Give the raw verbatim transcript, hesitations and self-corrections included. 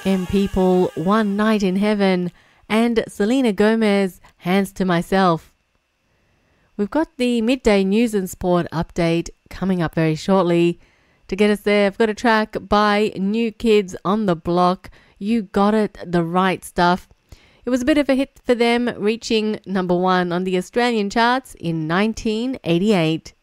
M People, One Night in Heaven, and Selena Gomez, Hands to Myself. We've got the midday news and sport update coming up very shortly. To get us there, I've got a track by New Kids on the Block, You Got It, The Right Stuff. It was a bit of a hit for them, reaching number one on the Australian charts in nineteen eighty-eight.